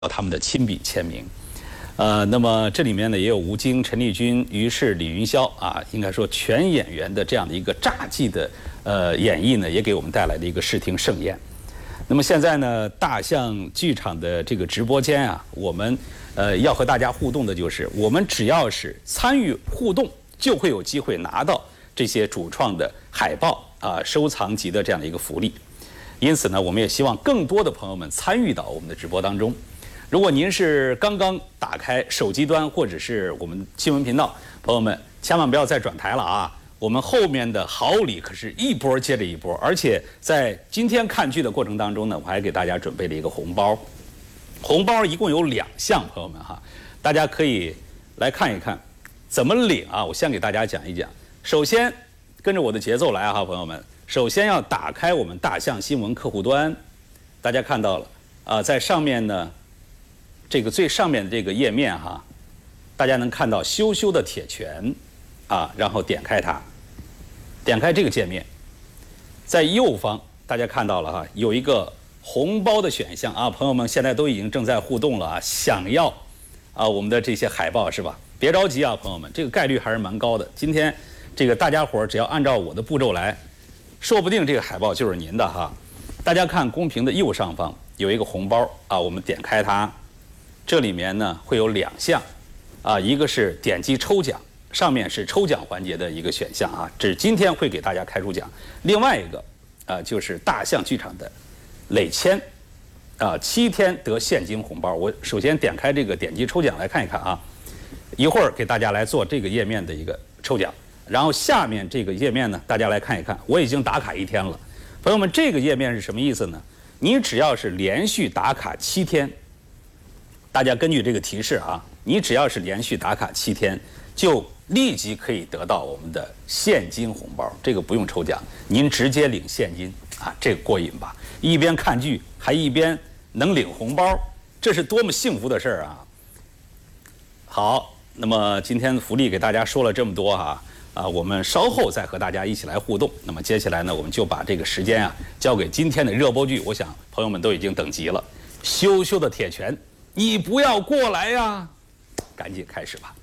他们的亲笔签名。那么这里面呢也有吴京、陈丽君、于适、李云霄啊，应该说全演员的这样的一个札记的演绎呢，也给我们带来了一个视听盛宴。那么现在呢，大象剧场的这个直播间啊，我们要和大家互动的就是，我们只要是参与互动，就会有机会拿到这些主创的海报啊、收藏级的这样的一个福利。因此呢，我们也希望更多的朋友们参与到我们的直播当中。如果您是刚刚打开手机端或者是我们新闻频道，朋友们千万不要再转台了啊！我们后面的好礼可是一波接着一波，而且在今天看剧的过程当中呢，我还给大家准备了一个红包。红包一共有2项，朋友们哈，大家可以来看一看怎么领啊！我先给大家讲一讲。首先跟着我的节奏来哈，朋友们。首先要打开我们大象新闻客户端，大家看到了啊，在上面呢。这个最上面的这个页面哈，大家能看到羞羞的铁拳啊，然后点开它，点开这个界面，在右方大家看到了哈，有一个红包的选项啊，朋友们现在都已经正在互动了啊，想要啊我们的这些海报是吧？别着急啊，朋友们，这个概率还是蛮高的。今天这个大家伙只要按照我的步骤来，说不定这个海报就是您的哈。大家看公屏的右上方有一个红包啊，我们点开它。这里面呢会有2项，啊，一个是点击抽奖，上面是抽奖环节的一个选项啊，这是今天会给大家开出奖。另外一个就是大象剧场的累签，啊，7天得现金红包。我首先点开这个点击抽奖来看一看啊，一会儿给大家来做这个页面的一个抽奖，然后下面这个页面呢，大家来看一看，我已经打卡1天了，朋友们，这个页面是什么意思呢？你只要是连续打卡7天。大家根据这个提示啊，你只要是连续打卡7天，就立即可以得到我们的现金红包。这个不用抽奖，您直接领现金啊，这个过瘾吧？一边看剧还一边能领红包，这是多么幸福的事儿啊！好，那么今天的福利给大家说了这么多哈啊，我们稍后再和大家一起来互动。那么接下来呢，我们就把这个时间啊交给今天的热播剧，我想朋友们都已经等急了，《羞羞的铁拳》。你不要过来呀！赶紧开始吧。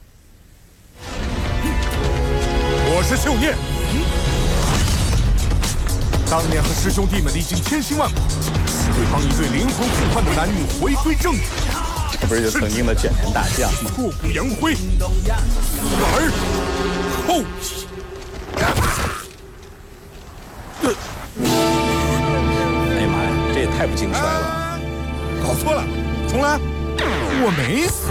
我是秀念，当年和师兄弟们历经千辛万苦，为帮一对灵魂互换的男女回归正轨。 这不是曾经的卷帘大将吗？ 挫骨扬灰，而后继。 哎呀妈呀，这也太不经摔了！ 搞错了。重来，我没死。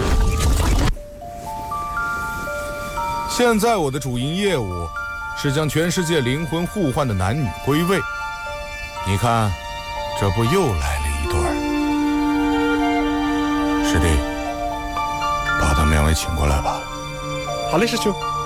现在我的主营业务是将全世界灵魂互换的男女归位。你看，这不又来了一对儿？师弟，把他们2位请过来吧。 好嘞，师兄。